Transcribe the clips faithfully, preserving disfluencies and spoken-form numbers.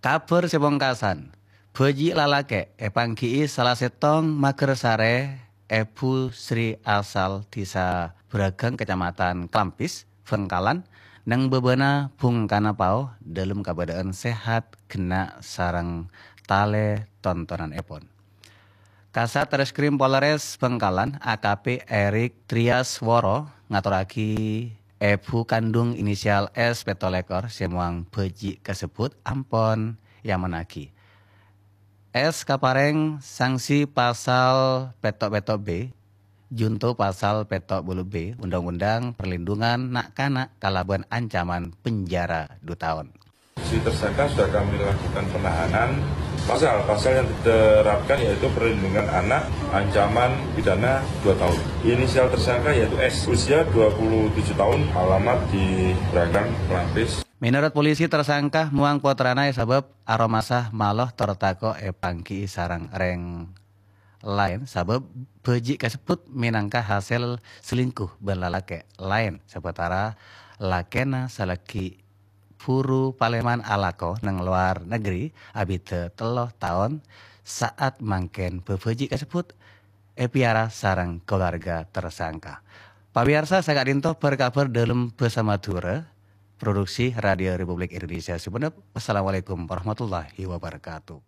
Kabar sebongkasan. Beji lalake epangkii salah setong Magersare Ebu Sri asal desa Bragang Kecamatan Klampis, Bengkalan, nang bebana Bung Kanapau dalam keadaan sehat kena sarang tale tontonan epon. Kasat Reskrim Polres Bengkalan A K P Erik Triasworo ngaturaki Ebu kandung inisial S petolekor semuang beji kasebut ampon yang menaki. S kapareng sanksi pasal petok-petok B, junto pasal petok bulu B, Undang-Undang Perlindungan Nak Kanak kalaban ancaman penjara dua tahun. Si tersangka sudah kami lakukan penahanan. Pasal-pasal yang diterapkan yaitu perlindungan anak, ancaman pidana dua tahun. Inisial tersangka yaitu S, usia dua puluh tujuh tahun, alamat di Bragang, Klampis. Menurut polisi tersangka muang putrana sabab aromasah maloh tertako epangki sarang reng lain sabab beji kasebut minangka hasil selingkuh belalake lain sementara lakena salaki puru Paleman alako nang luar negeri abite teloh tahun saat mangken bebeji kasebut epiara sarang keluarga tersangka. Pamirsa saya dinto berkabar dalam bersama Dura Produksi Radio Republik Indonesia Sumenep. Wassalamualaikum warahmatullahi wabarakatuh.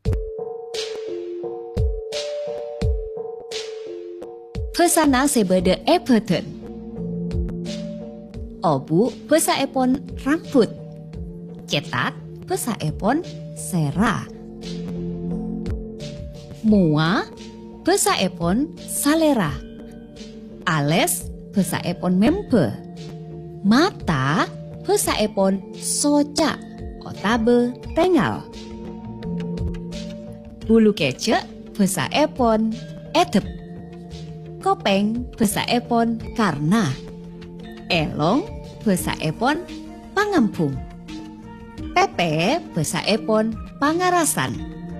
Pesana sebede Everton. Obu pesa epon rambut. Cetak pesa epon sera. Mua pesa epon salera. Ales pesa epon member. Mata pesa epon soca otabe tengal. Bulu kecek pesa epon edep. Kopeng pesa epon karna. Elong pesa epon pangampung. Pepe pesa epon pangarasan.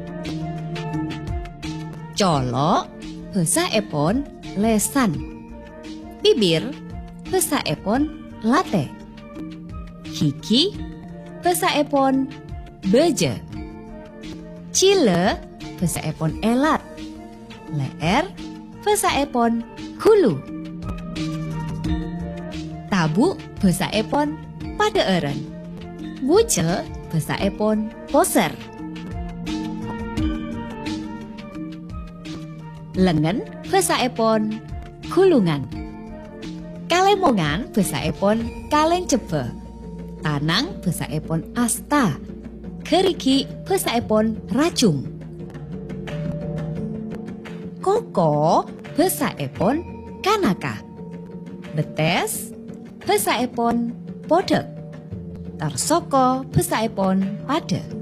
Colok pesa epon lesan. Bibir pesa epon late. Kiki pesa epon beje. Cile pesa epon elat. Leer pesa epon hulu. Tabu pesa epon pada eren. Buce pesa epon poser. Lengan pesa epon kulungan. Kalemongan pesa epon kaleng cepe. Tanang pesa epon asta. Keriki pesa epon racung. Koko pesa epon kanaka. Betes pesa epon podek. Tarsoko pesa epon pada.